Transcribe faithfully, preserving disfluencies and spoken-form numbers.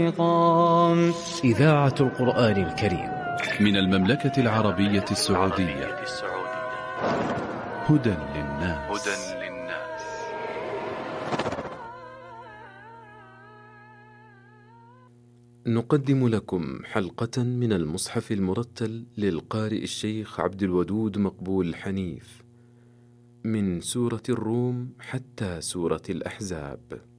إذاعة القرآن الكريم من المملكة العربية السعودية. هدى للناس. نقدم لكم حلقة من المصحف المرتل للقارئ الشيخ عبد الودود مقبول حنيف، من سورة الروم حتى سورة الأحزاب.